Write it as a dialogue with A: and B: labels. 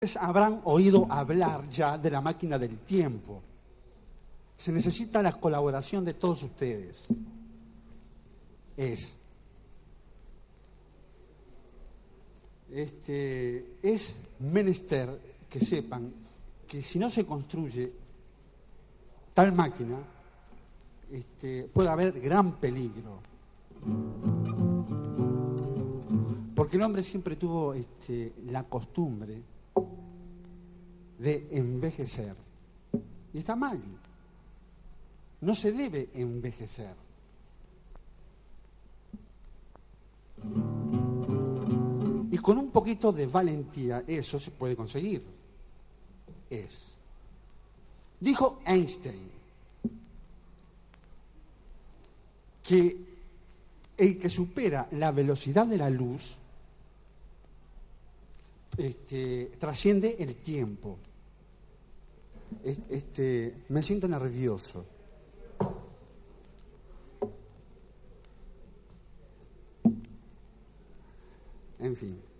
A: Habrán oído hablar ya de la máquina del tiempo. Se necesita la colaboración de todos ustedes. Es menester que sepan que si no se construye tal máquina, puede haber gran peligro. Porque el hombre siempre tuvo la costumbre de envejecer. Y está mal. No se debe envejecer. Y con un poquito de valentía eso se puede conseguir. Dijo Einstein que el que supera la velocidad de la luz trasciende el tiempo. Me siento nervioso. En fin.